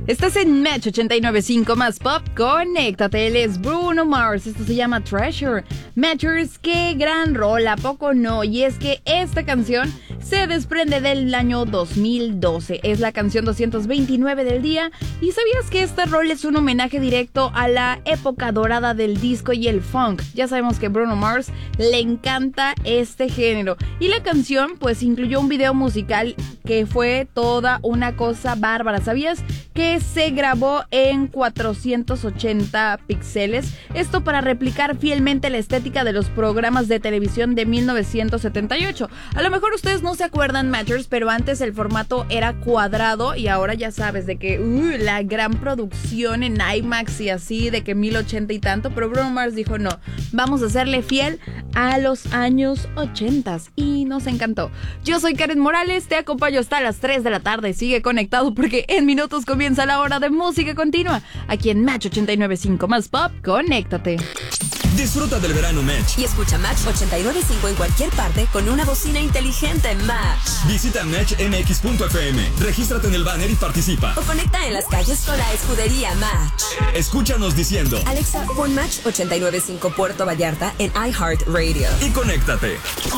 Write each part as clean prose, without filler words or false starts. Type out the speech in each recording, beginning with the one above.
Estás en Match 89.5 más pop. Conéctate, él es Bruno Mars. Esto se llama Treasure. Matchers, qué gran rola, ¿poco no? Y es que esta canción se desprende del año 2012. Es la canción 229 del día. ¿Y sabías que esta rola es un homenaje directo a la época dorada del disco y el funk? Ya sabemos que Bruno Mars le encanta este género. Y la canción pues incluyó un video musical que fue toda una cosa bárbara. ¿Sabías que se grabó en 480 píxeles? Esto para replicar fielmente la estética de los programas de televisión de 1978. A lo mejor ustedes no se acuerdan, Matchers, pero antes el formato era cuadrado y ahora ya sabes de que la gran producción en IMAX y así, de que 1080 y tanto, pero Bruno Mars dijo no, vamos a serle fiel a los años 80 y nos encantó. Yo soy Karen Morales, te acompaño hasta las 3 de la tarde. Sigue conectado porque en minutos comienza la hora de música continua aquí en Match 89.5 más pop. Conéctate. Disfruta del verano Match y escucha Match 89.5 en cualquier parte con una bocina inteligente Match. Visita matchmx.fm, regístrate en el banner y participa. O conecta en las calles con la escudería Match. Escúchanos diciendo: Alexa, pon Match 89.5 Puerto Vallarta en iHeartRadio. Y conéctate.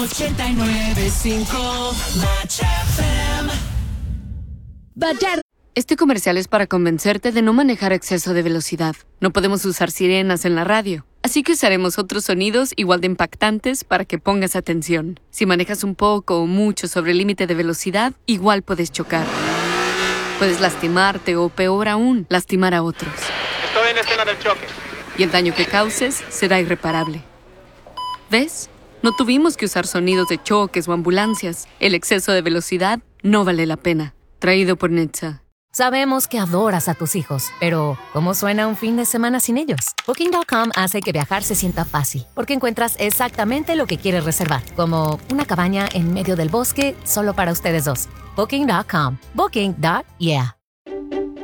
89.5 Match FM. Vallarta. Este comercial es para convencerte de no manejar a exceso de velocidad. No podemos usar sirenas en la radio, así que usaremos otros sonidos igual de impactantes para que pongas atención. Si manejas un poco o mucho sobre el límite de velocidad, igual puedes chocar. Puedes lastimarte o, peor aún, lastimar a otros. Estoy en escena del choque. Y el daño que causes será irreparable. ¿Ves? No tuvimos que usar sonidos de choques o ambulancias. El exceso de velocidad no vale la pena. Traído por Netza. Sabemos que adoras a tus hijos, pero ¿cómo suena un fin de semana sin ellos? Booking.com hace que viajar se sienta fácil, porque encuentras exactamente lo que quieres reservar, como una cabaña en medio del bosque solo para ustedes dos. Booking.com. Booking.yeah.